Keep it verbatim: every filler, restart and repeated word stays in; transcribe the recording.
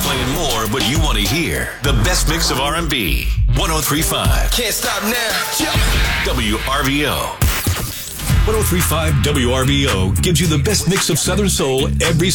Playing more what you want to hear. The best mix of R and B. one oh three point five. Can't stop now. W R V O. one oh three point five W R V O gives you the best mix of Southern Soul every